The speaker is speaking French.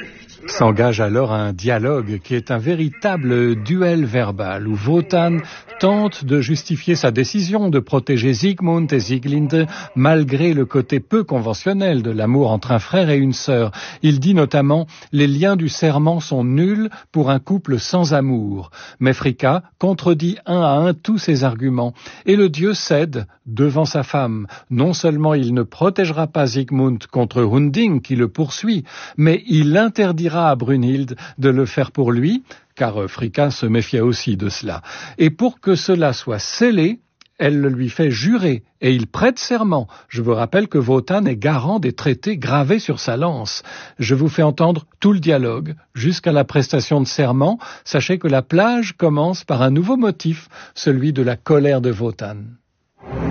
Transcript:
S'engage alors un dialogue qui est un véritable duel verbal où Wotan tente de justifier sa décision de protéger Sigmund et Sieglinde malgré le côté peu conventionnel de l'amour entre un frère et une sœur. Il dit notamment « Les liens du serment sont nuls pour un couple sans amour ». Mais Fricka contredit un à un tous ses arguments et le dieu cède devant sa femme. Non seulement il ne protégera pas Sigmund contre Hunding qui le poursuit, mais il interdira à Brunhild de le faire pour lui, car Fricka se méfiait aussi de cela. Et pour que cela soit scellé, elle le lui fait jurer et il prête serment. Je vous rappelle que Wotan est garant des traités gravés sur sa lance. Je vous fais entendre tout le dialogue jusqu'à la prestation de serment. Sachez que la plage commence par un nouveau motif, celui de la colère de Wotan.